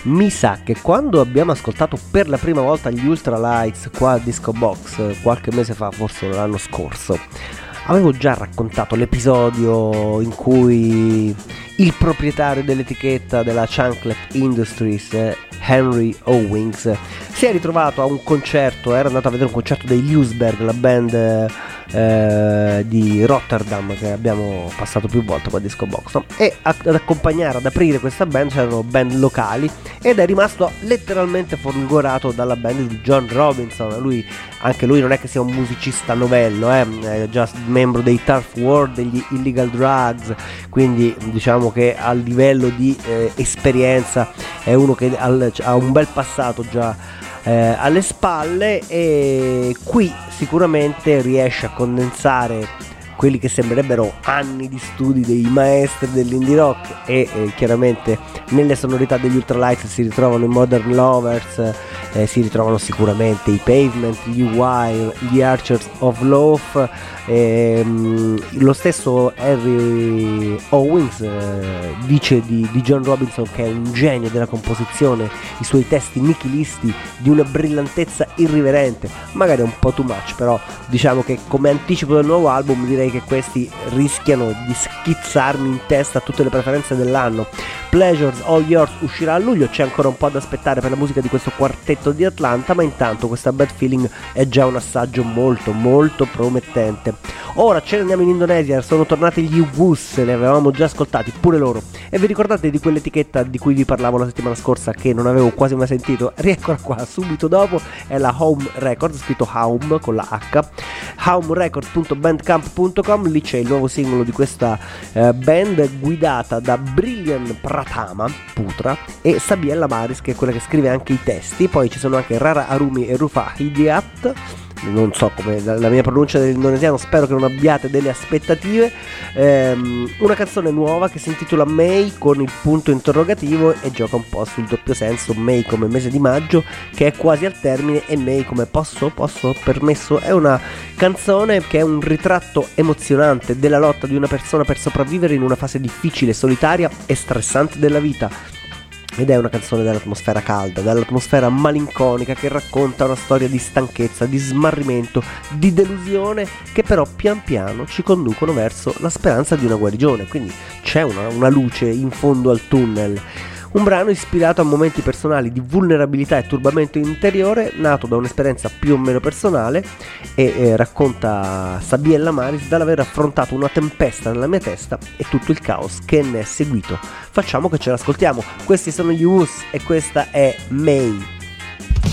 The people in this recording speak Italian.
Mi sa che quando abbiamo ascoltato per la prima volta gli Ultralights qua a Disco Box qualche mese fa, forse l'anno scorso, avevo già raccontato l'episodio in cui il proprietario dell'etichetta della Chunklet Industries, Henry Owings, si è ritrovato a un concerto, era andato a vedere un concerto dei Ljusberg, la band di Rotterdam che abbiamo passato più volte qua a Disco Box, no? E ad accompagnare, ad aprire questa band c'erano band locali, ed è rimasto letteralmente folgorato dalla band di John Robinson. Anche lui non è che sia un musicista novello, è già membro dei Turf War, degli Illegal Drugs, quindi diciamo che a livello di esperienza è uno che ha un bel passato già alle spalle, e qui sicuramente riesce a condensare quelli che sembrerebbero anni di studi dei maestri dell'indie rock, e chiaramente nelle sonorità degli Ultralights si ritrovano i Modern Lovers, si ritrovano sicuramente i Pavement, gli Wire, gli Archers of Loaf, lo stesso Henry Owings dice di John Robinson che è un genio della composizione, i suoi testi nichilisti di una brillantezza irriverente, magari un po' too much, però diciamo che come anticipo del nuovo album direi che questi rischiano di schizzarmi in testa tutte le preferenze dell'anno. Pleasures All Yours uscirà a luglio, c'è ancora un po' da aspettare per la musica di questo quartetto di Atlanta, ma intanto questa Bad Feeling è già un assaggio molto molto promettente. Ora ce ne andiamo in Indonesia, sono tornati gli Woos, ne avevamo già ascoltati pure loro, e vi ricordate di quell'etichetta di cui vi parlavo la settimana scorsa che non avevo quasi mai sentito? Rieccola qua subito dopo, è la Home Records, scritto Home con la H, homerecords.bandcamp.com. lì c'è il nuovo singolo di questa band guidata da Brilliant Pratama Putra e Sabiella Maris, che è quella che scrive anche i testi. Poi ci sono anche Rara Arumi e Rufa Hidiat, non so come la mia pronuncia dell'indonesiano, spero che non abbiate delle aspettative. Una canzone nuova che si intitola Mei con il punto interrogativo e gioca un po' sul doppio senso, Mei come mese di maggio che è quasi al termine e Mei come posso, permesso. È una canzone che è un ritratto emozionante della lotta di una persona per sopravvivere in una fase difficile, solitaria e stressante della vita. Ed è una canzone dall'atmosfera calda, dall'atmosfera malinconica, che racconta una storia di stanchezza, di smarrimento, di delusione, che però pian piano ci conducono verso la speranza di una guarigione. Quindi c'è una luce in fondo al tunnel. Un brano ispirato a momenti personali di vulnerabilità e turbamento interiore, nato da un'esperienza più o meno personale, e racconta Sabiella Maris dall'aver affrontato una tempesta nella mia testa e tutto il caos che ne è seguito. Facciamo che ce l'ascoltiamo. Questi sono gli Woos e questa è May.